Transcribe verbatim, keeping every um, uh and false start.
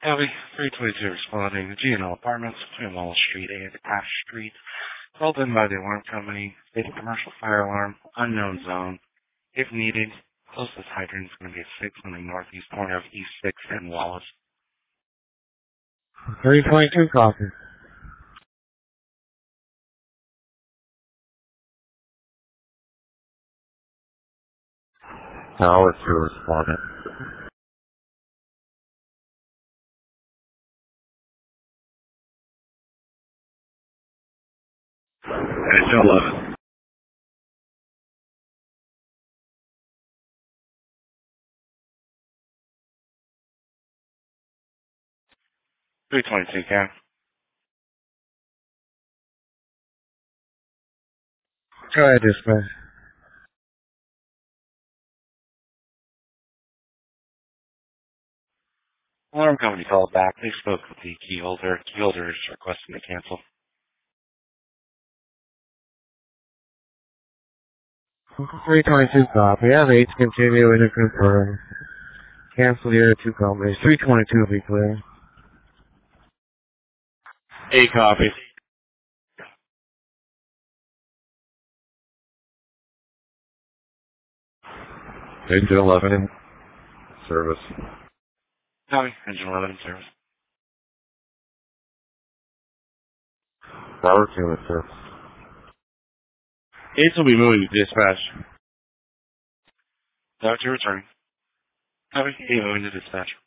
County three twenty-two responding. The G and L Apartments between Wall Street and Ash Street. Called in by the alarm company. Stated commercial fire alarm. Unknown zone. If needed, closest hydrant is going to be at six on the northeast corner of East sixth and Wallace. three twenty-two copy. Now it's your respondent. It's eleven. three twenty-two, Cam. Go ahead, dispatch. Alarm company called back. They spoke with the key holder. Key holder is requesting to cancel. three twenty-two copy. I have eight to continue and to confirm. Cancel the other two companies. three twenty-two will be clear. Eight copies. Engine eleven in service. Copy. Engine eleven in service. Power two in service. Eights will be moving to dispatch. Doctor returning. Copy. Eight moving to dispatch.